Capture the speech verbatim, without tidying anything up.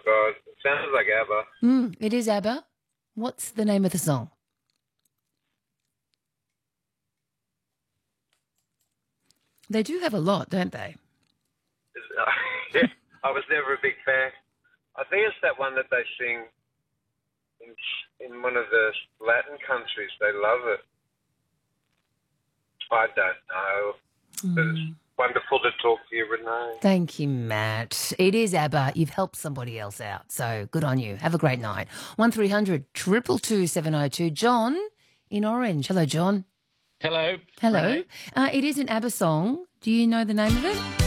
God. It sounds like ABBA. Mm, it is ABBA. What's the name of the song? They do have a lot, don't they? Uh, yeah, I was never a big fan. I think it's that one that they sing in, in one of the Latin countries. They love it. I don't know. Mm. But it's wonderful to talk to you, Renee. Thank you, Matt. It is ABBA. You've helped somebody else out, so good on you. Have a great night. one three hundred two two two seven oh two. John in Orange. Hello, John. Hello. Hello. Uh, it is an ABBA song. Do you know the name of it?